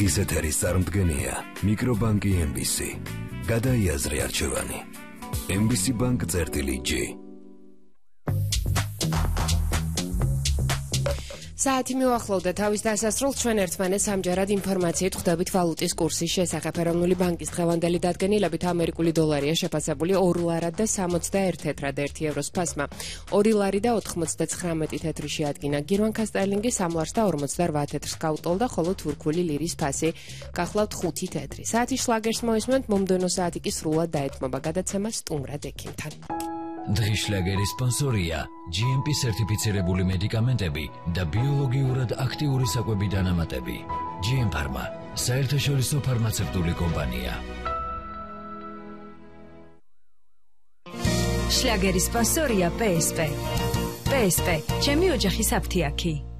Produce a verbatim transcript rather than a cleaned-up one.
დღის ეთერის წარმდგენია მიკრობანკი ემ ბი სი. გადაიაზრე არჩევანი. ემ ბი სი Bank წერტილი G. საათი მივახლოვდა თავის დასასრულს, ჩვენ ერთმანეთს ამჯერად ინფორმაციით ხვდებით ვალუტის კურსის შესახებ. ეროვნული ბანკის დღევანდელი დადგენილებით ამერიკული დოლარია შეფასებული ორ ლარად და სამოცდაერთ თეთრად ერთი ევროს ფასმა. ორი ლარი და ოთხმოცდაცხრამეტი თეთრი შეადგინა გირვანქა სტერლინგი სამ ლარს და ორმოცდარვა თეთრს გაუტოლდა, ხოლო თურქული ლირის ფასი გახლავთ ხუთი თეთრი. საათის შლაგერს მოისმენთ, მომდევნო საათი კი სრულად დაეთმობა გადაცემა სტუმრად ექიმთან. დღის შლაგერის სპონსორია ჯი ემ პი სერტიფიცირებული მედიკამენტები და ბიოლოგიურად აქტიური საკვები დანამატები. ჯი ემ ფარმა, საერთაშორისო ფარმაცევტული კომპანია. შლაგერის სპონსორია პე ეს პე. პე ეს პე, ჩემი ოჯახის აფთიაქი.